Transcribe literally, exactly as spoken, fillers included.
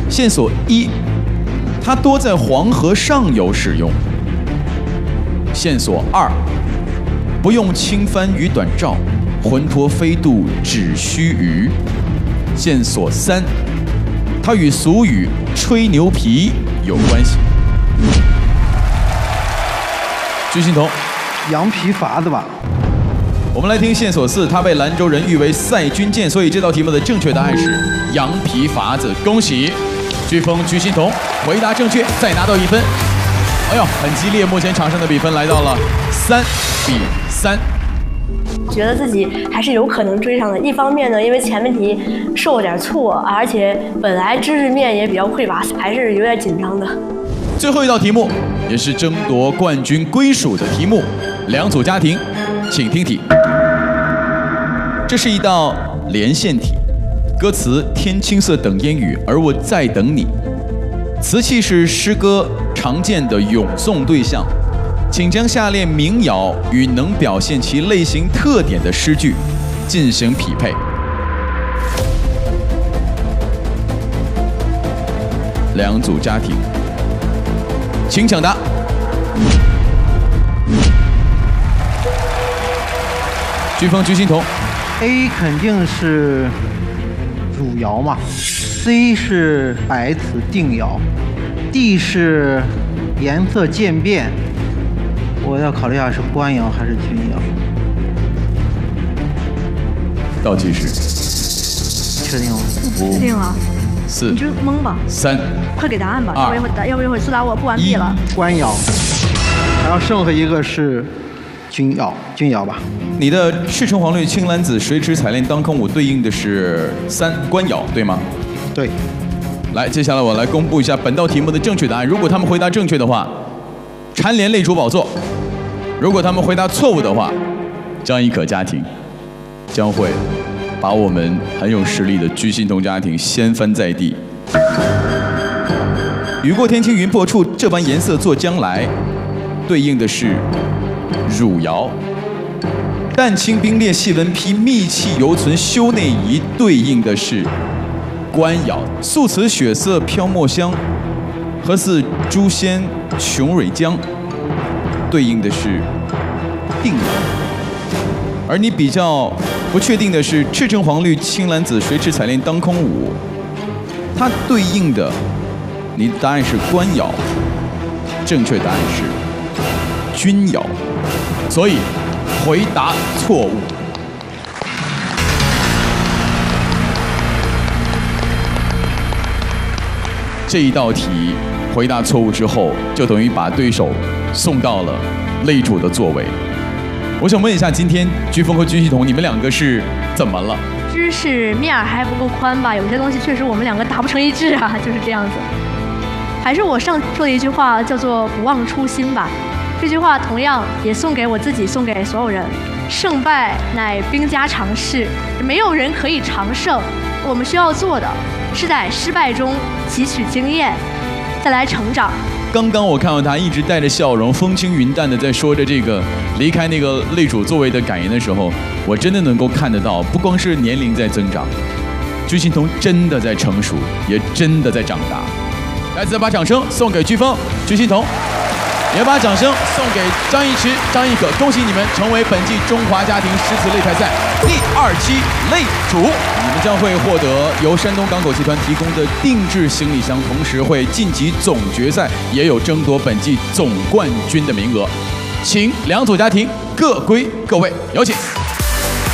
线索一，它多在黄河上游使用。线索二，不用轻帆与短棹，浑脱飞渡只须臾。线索三，它与俗语吹牛皮有关系。居心彤， 羊皮筏子吧。 我们来听线索四，它被兰州人誉为赛军舰，所以这道题目的正确答案是羊皮筏子。恭喜飓风居心彤回答正确，再拿到一分。哎呦，很激烈，目前场上的比分来到了三比三。 觉得自己还是有可能追上的。一方面呢，因为前面题受了点挫，而且本来知识面也比较匮乏，还是有点紧张的。 最后一道题目也是争夺冠军归属的题目，两组家庭，请听题。这是一道连线题，歌词“天青色等烟雨，而我在等你”，词气是诗歌常见的咏颂对象，请将下列民谣与能表现其类型特点的诗句进行匹配。两组家庭，请抢答。飓风居心彤 A 肯定是汝窑嘛 ，C 是白瓷定窑 ，D 是颜色渐变。我要考虑一下是官窑还是钧窑。 倒计时， 确定吗？ 确定了。 四， 你就蒙吧。 三， 快给答案吧， 二要不一会儿，要不一会儿苏打我不完毕了。 官窑，然后剩下一个是钧窑，钧窑吧。 你的赤橙黄绿青蓝紫水池彩炼当空舞对应的是三官窑，对吗？ 对。 来，接下来我来公布一下本道题目的正确答案。如果他们回答正确的话，蝉联擂主宝座；如果他们回答错误的话，张一可家庭将会把我们很有实力的居心彤家庭掀翻在地。雨过天晴云破处，这般颜色作将来，对应的是汝窑。淡青冰裂细纹披，密气犹存修内仪，对应的是官窑。素瓷血色飘墨香，和似诛仙琼蕊浆，对应的是定窑。而你比较不确定的是赤橙黄绿青蓝紫水池彩炼当空舞，它对应的你的答案是官窑，正确答案是钧窑，所以回答错误。这一道题回答错误之后，就等于把对手送到了擂主的座位。我想问一下，今天飓风和居心彤，你们两个是怎么了？ 知识面还不够宽吧？有些东西确实我们两个达不成一致啊，就是这样子。还是我上说的一句话，叫做“不忘初心”吧。这句话同样也送给我自己，送给所有人。胜败乃兵家常事，没有人可以常胜。我们需要做的是在失败中汲取经验，再来成长。 刚刚我看到他一直带着笑容，风轻云淡的在说着这个离开那个擂主座位的感言的时候，我真的能够看得到，不光是年龄在增长，居心彤真的在成熟，也真的在长大。来，再把掌声送给飓风、居心彤，也把掌声送给张一驰、张一可，恭喜你们成为本季中华家庭诗词擂台赛第二期擂主。你们将会获得由山东港口集团提供的定制行李箱，同时会晋级总决赛，也有争夺本季总冠军的名额。请两组家庭各归各位，有请。